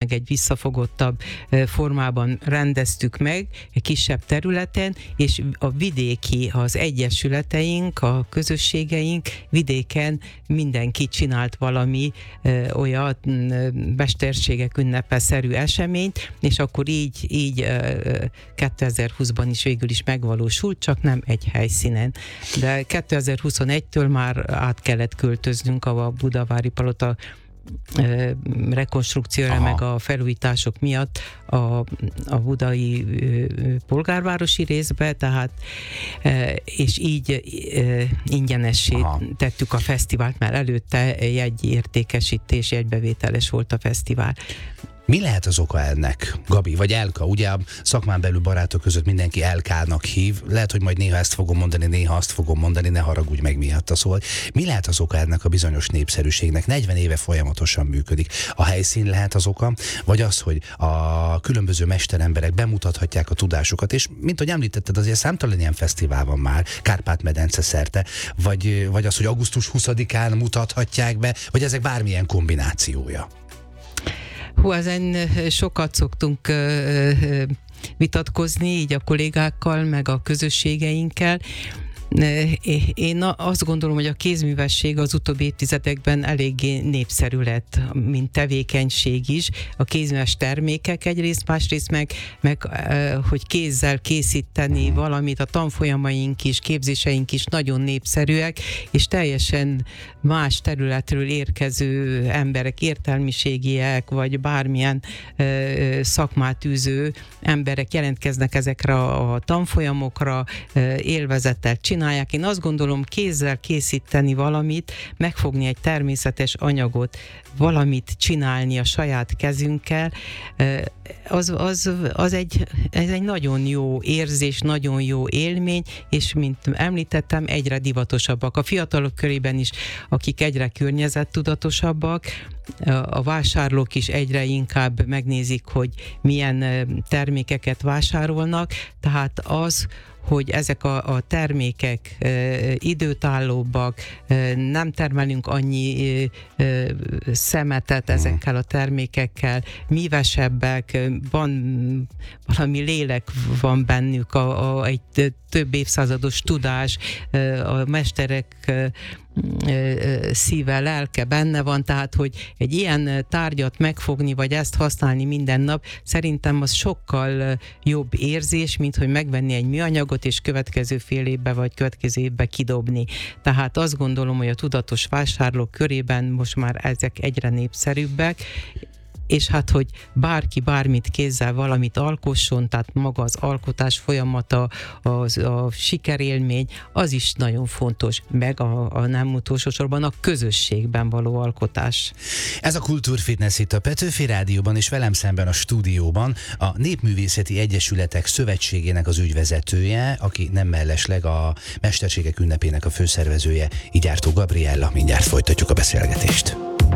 meg egy visszafogottabb formában rendeztük meg, egy kisebb területen, és a vidéki, az egyesületeink, a közösségeink vidéken mindenki csinált valami olyan mesterségek ünnepeszerű eseményt, és akkor így 2020-ban is végül is megvalósult, csak nem egy helyszínen. De 2021-től már át kellett költöznünk a Budavári Palota rekonstrukcióra, meg a felújítások miatt a budai polgárvárosi részbe, tehát és így ingyenessé tettük a fesztivált, mert előtte jegyértékesítés, jegybevételes volt a fesztivál. Mi lehet az oka ennek, Gabi, vagy Elka? Ugye a szakmán belül barátok között mindenki Elkának hív. Lehet, hogy majd néha ezt fogom mondani, néha azt fogom mondani, ne haragudj meg miatta. Szóval mi lehet az oka ennek a bizonyos népszerűségnek? 40 éve folyamatosan működik. A helyszín lehet az oka, vagy az, hogy a különböző mesteremberek bemutathatják a tudásukat, és mint hogy említetted, azért számtalan ilyen fesztivál van már, Kárpát-medence szerte, vagy az, hogy augusztus 20-án mutathatják be, vagy ezek bármilyen kombinációja? Ezen sokat szoktunk vitatkozni, így a kollégákkal, meg a közösségeinkkel. Én azt gondolom, hogy a kézművesség az utóbbi évtizedekben eléggé népszerű lett, mint tevékenység is. A kézműves termékek egyrészt, másrészt meg hogy kézzel készíteni valamit, a tanfolyamaink is, képzéseink is nagyon népszerűek, és teljesen más területről érkező emberek, értelmiségiek, vagy bármilyen szakmát űző emberek jelentkeznek ezekre a tanfolyamokra, élvezettel csinálják. Én azt gondolom, kézzel készíteni valamit, megfogni egy természetes anyagot, valamit csinálni a saját kezünkkel, ez egy nagyon jó érzés, nagyon jó élmény, és mint említettem, egyre divatosabbak. A fiatalok körében is, akik egyre környezettudatosabbak, a vásárlók is egyre inkább megnézik, hogy milyen termékeket vásárolnak, tehát az, hogy ezek a termékek időtállóbbak, nem termelünk annyi szemetet ezekkel a termékekkel, mívesebbek, van valami lélek van bennük, egy több évszázados tudás, a mesterek szíve, lelke benne van, tehát hogy egy ilyen tárgyat megfogni, vagy ezt használni minden nap, szerintem az sokkal jobb érzés, mint hogy megvenni egy műanyagot, és következő fél évbe, vagy következő évbe kidobni. Tehát azt gondolom, hogy a tudatos vásárlók körében most már ezek egyre népszerűbbek, és hát, hogy bárki bármit kézzel valamit alkosson, tehát maga az alkotás folyamata, a sikerélmény, az is nagyon fontos, meg a nem utolsó sorban a közösségben való alkotás. Ez a Kultúrfitness itt a Petőfi Rádióban, és velem szemben a stúdióban a Népművészeti Egyesületek Szövetségének az ügyvezetője, aki nem mellesleg a Mesterségek ünnepének a főszervezője, Igyártó Gabriella. Mindjárt folytatjuk a beszélgetést.